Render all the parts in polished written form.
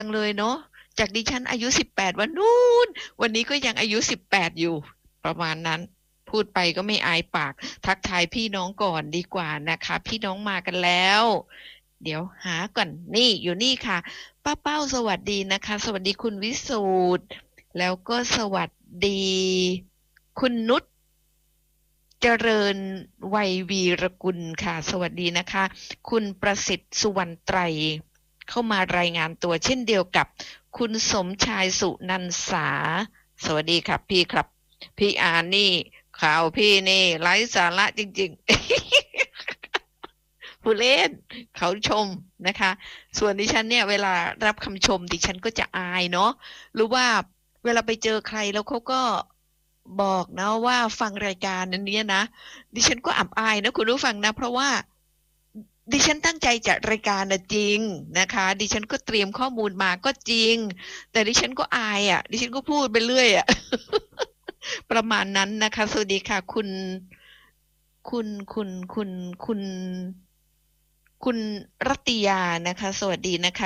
จังเลยเนาะจากดิฉันอายุ18วันนู้นวันนี้ก็ยังอายุ18อยู่ประมาณนั้นพูดไปก็ไม่อายปากทักทายพี่น้องก่อนดีกว่านะคะพี่น้องมากันแล้วเดี๋ยวหาก่อนนี่อยู่นี่ค่ะป้าเป้าสวัสดีนะคะสวัสดีคุณวิสูตรแล้วก็สวัสดีคุณนุชเจริญวัยวีรกุลค่ะสวัสดีนะคะคุณประสิทธิ์สุวรรณไตรเข้ามารายงานตัวเช่นเดียวกับคุณสมชายสุนันสาสวัสดีครับพี่ครับพี่อ่านนี่ข่าวพี่นี่ไร้สาระจริงๆผู้เล่นเขาชมนะคะส่วนดิฉันเนี่ยเวลารับคำชมดิฉันก็จะอายเนาะหรือว่าเวลาไปเจอใครแล้วเขาก็บอกนะว่าฟังรายการนั้นเนี้ยนะดิฉันก็อับอายนะคุณผู้ฟังนะเพราะว่าดิฉันตั้งใจจัดรายการนะจริงนะคะดิฉันก็เตรียมข้อมูลมาก็จริงแต่ดิฉันก็อายอ่ะดิฉันก็พูดไปเรื่อยอ่ะประมาณนั้นนะคะสวัสดีค่ะคุณคุณคุณรัตยานะคะสวัสดีนะคะ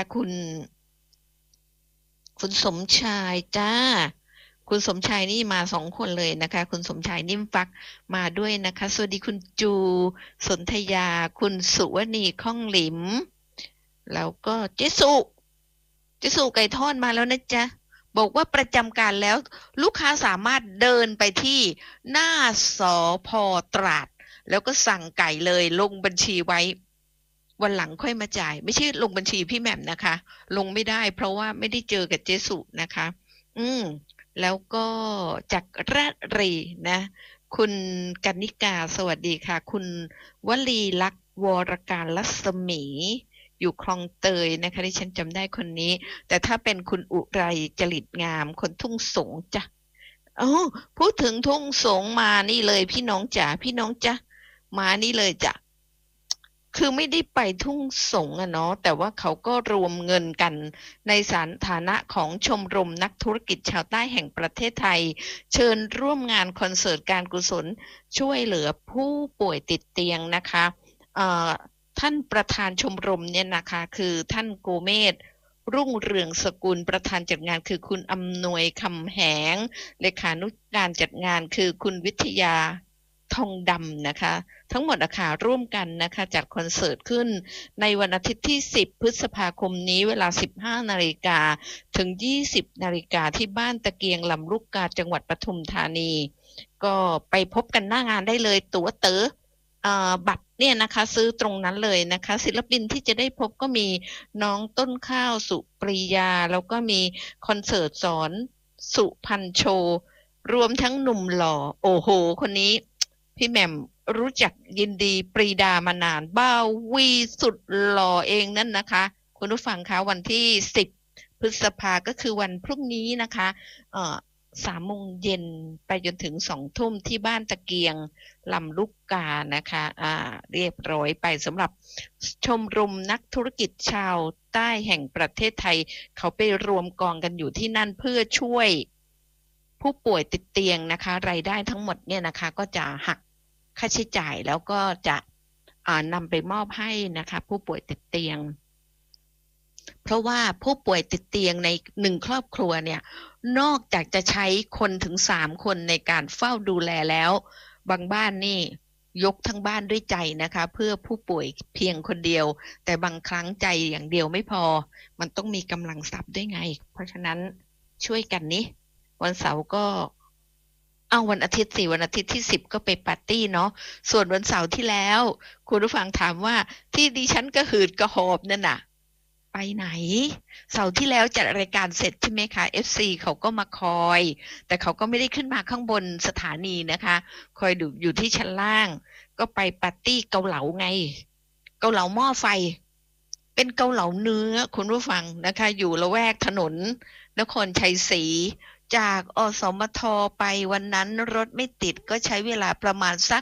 คุณสมชายจ้าคุณสมชายนี่มา2 คนเลยนะคะคุณสมชายนิ่มฟักมาด้วยนะคะสวัสดีคุณจูสนธยาคุณสุวณีข้องหลิมแล้วก็เจสุไก่ทอดมาแล้วนะจ๊ะบอกว่าประจำการแล้วลูกค้าสามารถเดินไปที่หน้าสพตราดแล้วก็สั่งไก่เลยลงบัญชีไว้วันหลังค่อยมาจ่ายไม่ใช่ลงบัญชีพี่แหม่มนะคะลงไม่ได้เพราะว่าไม่ได้เจอกับเจสุนะคะอืมแล้วก็จากราชรีนะคุณกนิกาสวัสดีค่ะคุณวลีลักษณ์วรการลัศมีอยู่คลองเตยนะคะที่ฉันจำได้คนนี้แต่ถ้าเป็นคุณอุไรจริตงามคนทุ่งสงจ้ะอ๋อพูดถึงทุ่งสงมานี่เลยพี่น้องจ๋าพี่น้องจ๊ะมานี่เลยจ้ะ คือไม่ได้ไปทุ่งสงอะเนาะแต่ว่าเขาก็รวมเงินกันในฐานะของชมรมนักธุรกิจชาวใต้แห่งประเทศไทยเชิญร่วมงานคอนเสิร์ตการกุศลช่วยเหลือผู้ป่วยติดเตียงนะคะเอ่อท่านประธานชมรมเนี่ยนะคะคือท่านโกเมศรุ่งเรืองสกุลประธานจัดงานคือคุณอำนวยคำแหงเลขานุการจัดงานคือคุณวิทยาทองดำนะคะ ทั้งหมดอะค่ะร่วมกันนะคะจัดคอนเสิร์ตขึ้นในวันอาทิตย์ที่10พฤษภาคมนี้เวลา15นาฬิกาถึง20นาฬิกาที่บ้านตะเกียงลำลูกกาจังหวัดปทุมธานีก็ไปพบกันหน้างานได้เลยตั๋วเต๋อบัตรเนี่ยนะคะซื้อตรงนั้นเลยนะคะศิลปินที่จะได้พบก็มีน้องต้นข้าวสุปรียาแล้วก็มีคอนเสิร์ตสอนสุพันโชรวมทั้งหนุ่มหล่อโอ้โหคนนี้ พี่แหม่มรู้จักยินดีปรีดามานานบ้าวีสุดหล่อเองนั่นนะคะคุณผู้ฟังคะวันที่10พฤษภาก็คือวันพรุ่งนี้นะคะเอ่อ3 โมงเย็นไปจนถึง2 ทุ่มที่บ้านตะเกียงลำลูกกานะคะเรียบร้อยไปสำหรับชมรมนักธุรกิจชาวใต้แห่งประเทศไทยเขาไปรวมกองกันอยู่ที่นั่นเพื่อช่วยผู้ป่วยติดเตียงนะคะรายได้ทั้งหมดเนี่ยนะคะก็จะหัก ค่าใช้จ่ายแล้วก็จะนำไปมอบให้นะคะผู้ป่วยติดเตียงเพราะว่าผู้ป่วยติดเตียงใน1 ครอบครัวเนี่ยนอกจากจะใช้คนถึง3 คนในการเฝ้าดูแลแล้วบางบ้านนี่ยกทั้งบ้านด้วยใจนะคะเพื่อผู้ป่วยเพียงคนเดียวแต่บางครั้งใจอย่างเดียวไม่พอมันต้องมีกำลังทรัพย์ด้วยไงเพราะฉะนั้นช่วยกันนี้วันเสาร์ก็ เอาวันอาทิตย์สิวันอาทิตย์ที่10ก็ไปปาร์ตี้เนาะส่วนวันเสาร์ที่แล้วคุณผู้ฟังถามว่าที่ดิฉันกระหืดกระหอบนั่นน่ะไปไหนเสาร์ที่แล้วจัดรายการเสร็จใช่ไหมคะ FC เขาก็มาคอยแต่เขาก็ไม่ได้ขึ้นมาข้างบนสถานีนะคะคอยดูอยู่ที่ชั้นล่างก็ไปปาร์ตี้เกาเหลาไงเกาเหลาหม้อไฟเป็นเกาเหลาเนื้อคุณผู้ฟังนะคะอยู่ละแวกถนนนครชัยศรี จากอสมทไปวันนั้นรถไม่ติดก็ใช้เวลาประมาณสัก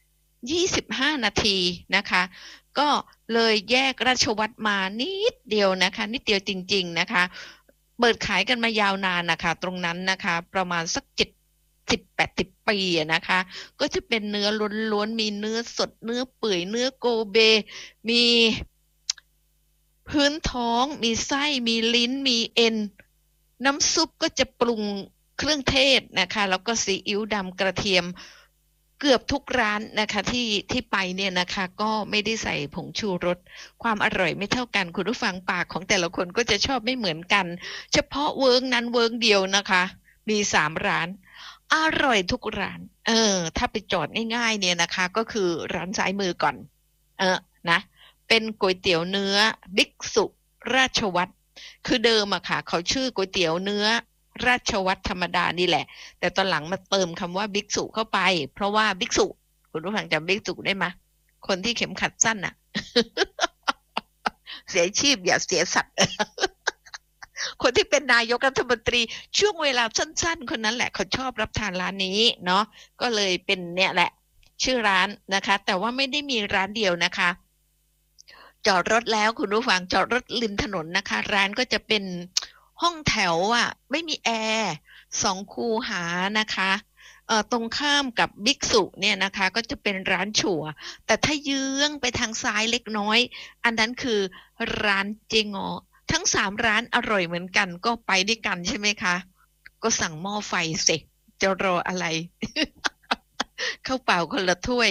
25นาทีนะคะก็เลยแยกราชวัตรมานิดเดียวนะคะนิดเดียวจริงๆนะคะเปิดขายกันมายาวนานนะคะตรงนั้นนะคะประมาณสัก70-80 ปีนะคะก็จะเป็นเนื้อล้วนๆมีเนื้อสดเนื้อเปื่อยเนื้อโกเบมีพื้นท้องมีไส้มีลิ้นมีเอ็นน้ำซุปก็จะปรุงเครื่องเทศนะคะแล้วก็ซีอิ๊วดำกระเทียมเกือบทุกร้านนะคะที่ไปเนี่ยนะคะก็ไม่ได้ใส่ผงชูรสความอร่อยไม่เท่ากันคุณผู้ฟังปากของแต่ละคนก็จะชอบไม่เหมือนกันเฉพาะเวิร์กนั้นเวิร์กเดียวนะคะมี3 ร้านอร่อยทุกร้านถ้าไปจอดง่ายๆเนี่ยนะคะก็คือร้านซ้ายมือก่อนนะเป็นก๋วยเตี๋ยวเนื้อบิ๊กสุราชวัตรคือเดิมอะค่ะเขาชื่อก๋วยเตี๋ยวเนื้อราชวัตรธรรมดานี่แหละแต่ตอนหลังมาเติมคำว่าบิ๊กสุเข้าไปเพราะว่าบิ๊กสุคุณผู้ฟังจำบิ๊กสุได้ไหมคนที่เข็มขัดสั้นอะ เสียชีพอย่าเสียสัตว์ คนที่เป็นนายกรัฐมนตรีช่วงเวลาสั้นๆคนนั้นแหละเขาชอบรับทานร้านนี้เนาะก็เลยเป็นเนี่ยแหละชื่อร้านนะคะแต่ว่าไม่ได้มีร้านเดียวนะคะจอดรถแล้วคุณผู้ฟังจอดรถริมถนนนะคะร้านก็จะเป็นห้องแถวอ่ะไม่มีแอร์2 คูหานะคะตรงข้ามกับบิ๊กสุเนี่ยนะคะก็จะเป็นร้านฉัวแต่ถ้าเยื้องไปทางซ้ายเล็กน้อยอันนั้นคือร้านเจงอทั้ง3 ร้านอร่อยเหมือนกันก็ไปด้วยกันใช่ไหมคะก็สั่งหม้อไฟเสร็จจะรออะไร ข้าวเปล่าคนละถ้วย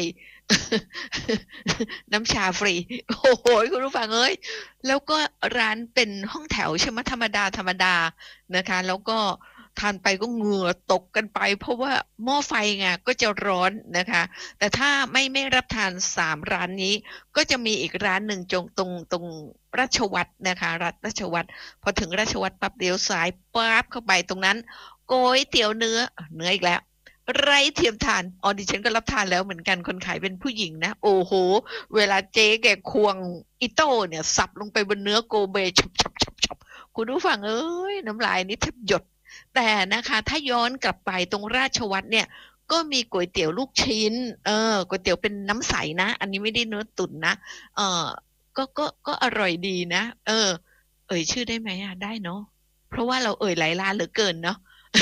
น้ำชาฟรีโอ้โหคุณผู้ฟังเอ้ยแล้วก็ร้านเป็นห้องแถวใช่ไหมธรรมดานะคะแล้วก็ทานไปก็เหงื่อตกกันไปเพราะว่าหม้อไฟไงก็จะร้อนนะคะแต่ถ้าไม่รับทาน3 ร้านนี้ก็จะมีอีกร้านหนึ่งตรงราชวัตรนะคะราชวัตรพอถึงราชวัตรปั๊บเลี้ยวซ้ายปั๊บเข้าไปตรงนั้นก๋วยเตี๋ยวเนื้ออีกแล้วไร้เทียมทานดิฉันก็รับทานแล้วเหมือนกันคนขายเป็นผู้หญิงนะโอ้โหเวลาเจ๊แกควงอิโต้เนี่ยสับลงไปบนเนื้อโกเบฉับคุณผู้ฟังเอ้ยน้ำลายนี่แทบหยดแต่นะคะถ้าย้อนกลับไปตรงราชวัตรเนี่ยก็มีก๋วยเตี๋ยวลูกชิ้นก๋วยเตี๋ยวเป็นน้ำใสนะอันนี้ไม่ได้เนื้อตุ๋นนะเออก็อร่อยดีนะเอ่ยชื่อได้ไหมอ่ะได้เนาะเพราะว่าเราเอ่ยหลายร้านเหลือเกินเนาะ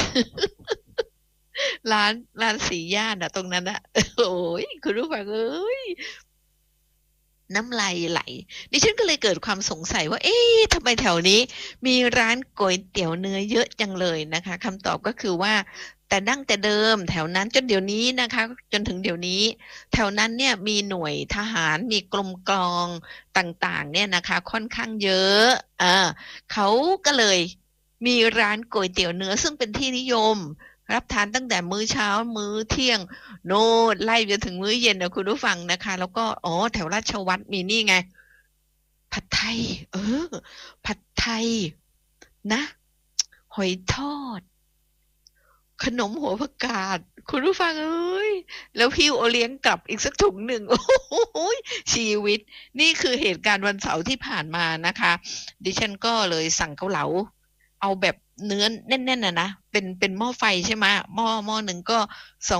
ร้านสีย่านอะตรงนั้นอะโอ้ยคุณผู้ฟังเอ้ยน้ำลายไหลดิฉันก็เลยเกิดความสงสัยว่าเอ๊ะทำไมแถวนี้มีร้านก๋วยเตี๋ยวเนื้อเยอะจังเลยนะคะคำตอบก็คือว่าแต่ดั้งแต่เดิมแถวนั้นจนเดี๋ยวนี้นะคะจนถึงเดี๋ยวนี้แถวนั้นเนี่ยมีหน่วยทหารมีกรมกลองต่างๆเนี่ยนะคะค่อนข้างเยอะเขาก็เลยมีร้านก๋วยเตี๋ยวเนื้อซึ่งเป็นที่นิยมรับทานตั้งแต่มื้อเช้ามื้อเที่ยงโน่นไล่ไปถึงมื้อเย็นนะคุณผู้ฟังนะคะแล้วก็แถวราชวัตรมีนี่ไงผัดไทยผัดไทยนะหอยทอดขนมหัวผักกาดคุณผู้ฟังเอ้ยแล้วพี่โอเลี้ยงกลับอีกสักถุงหนึ่งโอ้โหชีวิตนี่คือเหตุการณ์วันเสาร์ที่ผ่านมานะคะดิฉันก็เลยสั่งเกาเหลาเอาแบบเนื้อแน่นๆนะเป็นหม้อไฟใช่ไหมหม้อหนึ่งก็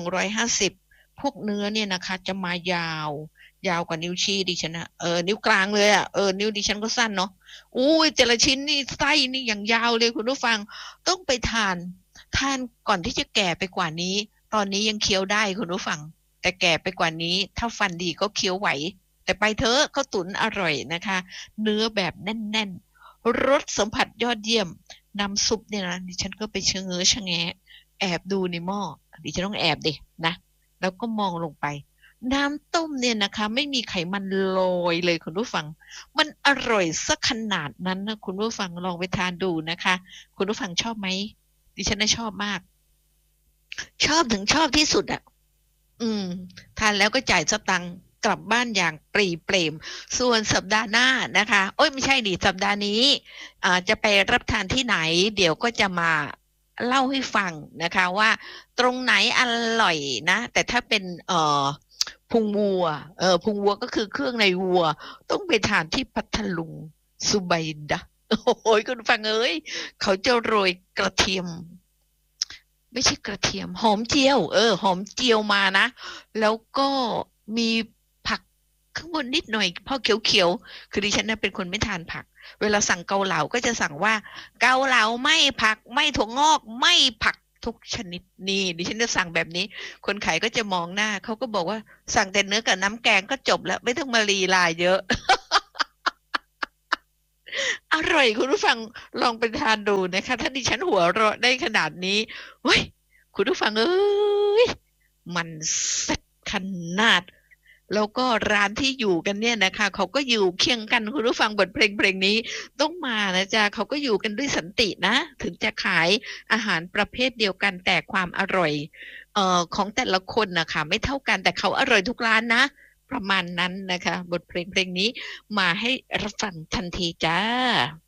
250พวกเนื้อเนี่ยนะคะจะมายาวกว่านิ้วชี้ดิฉันนะนิ้วกลางเลยอ่ะนิ้วดิฉันก็สั้นเนาะอุ้ยแต่ละชิ้นนี่ไส้นี่อย่างยาวเลยคุณผู้ฟังต้องไปทานก่อนที่จะแก่ไปกว่านี้ตอนนี้ยังเคี้ยวได้คุณผู้ฟังแต่แก่ไปกว่านี้ถ้าฟันดีก็เคี้ยวไหวแต่ไปเถอะข้าวตุ๋นอร่อยนะคะเนื้อแบบแน่นๆรสสัมผัสยอดเยี่ยมน้ำซุปเนี่ยนะดิฉันก็ไปชะแงะแอบดูในหม้อดิฉันต้องแอบดินะแล้วก็มองลงไปน้ำต้มเนี่ยนะคะไม่มีไขมันลอยเลยคุณผู้ฟังมันอร่อยสักขนาดนั้นนะคุณผู้ฟังลองไปทานดูนะคะคุณผู้ฟังชอบไหมดิฉันน่ะชอบมากชอบถึงชอบที่สุดอ่ะอืมทานแล้วก็จ่ายสตังค์กลับบ้านอย่างปรีเปรมส่วนสัปดาห์หน้านะคะโอ้ยไม่ใช่ดิสัปดาห์นี้จะไปรับทานที่ไหนเดี๋ยวก็จะมาเล่าให้ฟังนะคะว่าตรงไหนอร่อยนะแต่ถ้าเป็นพุงวัวพุงวัวก็คือเครื่องในวัวต้องไปทานที่พัทลุงสุไบดะโอ้ยคุณฟังเอ้ยเขาจะโรยกระเทียมไม่ใช่กระเทียมหอมเจียวหอมเจียวมานะแล้วก็มีผักข้างบนนิดหน่อยพอเขียวๆคือดิฉันน่ะเป็นคนไม่ทานผักเวลาสั่งเกาเหลาก็จะสั่งว่าเกาเหลาไม่ผักไม่ถั่วงอกไม่ผักทุกชนิดนี่ดิฉันจะสั่งแบบนี้คนขายก็จะมองหน้าเขาก็บอกว่าสั่งแต่เนื้อกับน้ำแกงก็จบแล้วไม่ต้องมาลีลาเยอะอร่อยคุณผู้ฟังลองไปทานดูนะคะถ้าดิฉันหัวเราะได้ขนาดนี้เฮ้ยคุณผู้ฟังเอ้ยมันแซ่บขนาดแล้วก็ร้านที่อยู่กันเนี่ยนะคะเขาก็อยู่เคียงกันคุณผู้ฟังบทเพลงนี้ต้องมานะจ๊ะเขาก็อยู่กันด้วยสันตินะถึงจะขายอาหารประเภทเดียวกันแต่ความอร่อยของแต่ละคนนะคะไม่เท่ากันแต่เขาอร่อยทุกร้านนะประมาณนั้นนะคะบทเพลงนี้มาให้รับฟังทันทีจ้า